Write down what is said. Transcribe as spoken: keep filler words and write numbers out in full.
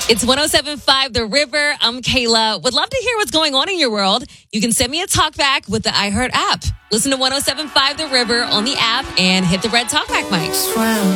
It's one oh seven point five The River. I'm Kayla. Would love to hear what's going on in your world. You can send me a talkback with the iHeart app. Listen to one oh seven point five The River on the app and hit the red talkback mic.